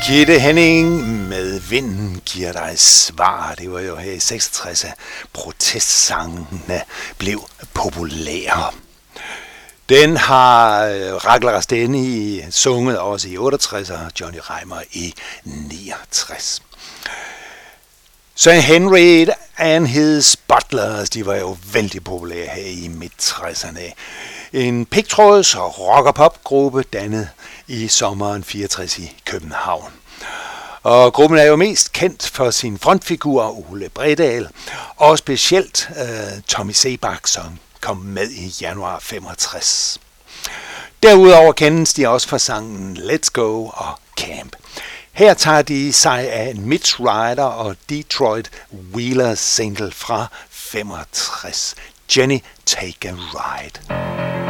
Gitte Henning med Vinden giver dig svar. Det var jo her i 66, at protestsangene blev populære. Den har Rachel Rasteni sunget også i 68 og Johnny Reimer i 69. Så Henry and his Butlers, de var jo vældig populære her i midt-60'erne. En pigtråds- og rock-og-pop-gruppe dannet i sommeren 64 i København. Og gruppen er jo mest kendt for sin frontfigur Ole Bredahl, og specielt Tommy Sebak, som kom med i januar 65. Derudover kendes de også for sangen Let's Go og Camp. Her tager de sig af en Mitch Ryder og Detroit Wheeler single fra 65. Jenny, Take a Ride.